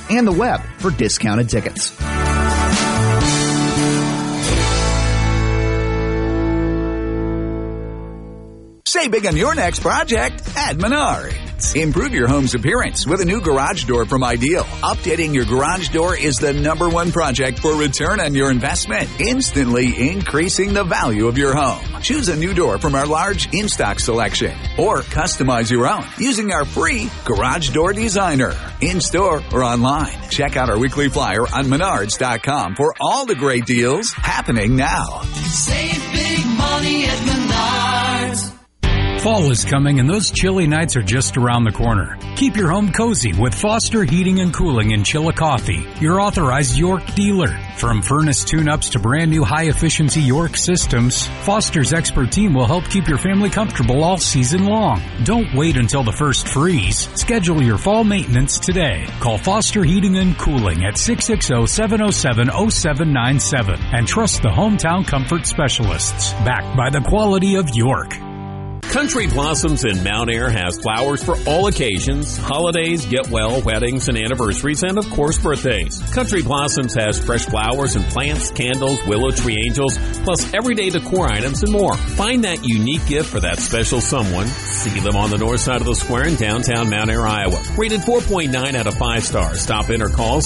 and the web for discounted tickets. Save big on your next project at Menards. Improve your home's appearance with a new garage door from Ideal. Updating your garage door is the #1 project for return on your investment, instantly increasing the value of your home. Choose a new door from our large in-stock selection or customize your own using our free Garage Door Designer. In-store or online. Check out our weekly flyer on Menards.com for all the great deals happening now. Save big money at Menards. Fall is coming and those chilly nights are just around the corner. Keep your home cozy with Foster Heating and Cooling in Chillicothe, your authorized York dealer. From furnace tune-ups to brand new high-efficiency York systems, Foster's expert team will help keep your family comfortable all season long. Don't wait until the first freeze. Schedule your fall maintenance today. Call Foster Heating and Cooling at 660-707-0797 and trust the hometown comfort specialists, backed by the quality of York. Country Blossoms in Mount Ayr has flowers for all occasions, holidays, get well, weddings, and anniversaries, and of course birthdays. Country Blossoms has fresh flowers and plants, candles, willow tree angels, plus everyday decor items and more. Find that unique gift for that special someone. See them on the north side of the square in downtown Mount Ayr, Iowa. Rated 4.9 out of 5 stars. Stop in or call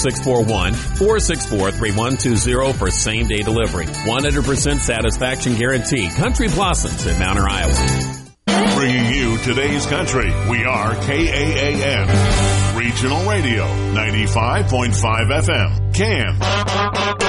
641-464-3120 for same-day delivery. 100% satisfaction guarantee. Country Blossoms in Mount Ayr, Iowa. Bringing you today's country. We are KAAN. Regional Radio, 95.5 FM. CAN.